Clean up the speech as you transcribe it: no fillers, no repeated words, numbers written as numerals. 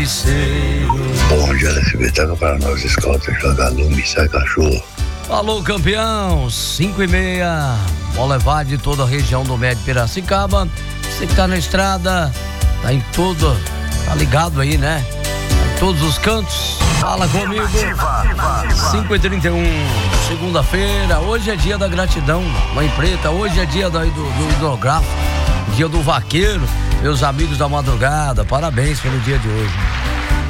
Bom dia, espetáculo para nós, escolta, joga lume, sai cachorro. Alô, campeão, 5h30, bola levar de toda a região do Médio Piracicaba. Você que tá na estrada, tá em tudo, tá ligado aí, né? Em todos os cantos, fala comigo. 5h31, segunda-feira, hoje é dia da gratidão, Mãe Preta, hoje é dia do hidrográfico, dia do vaqueiro, meus amigos da madrugada, parabéns pelo dia de hoje.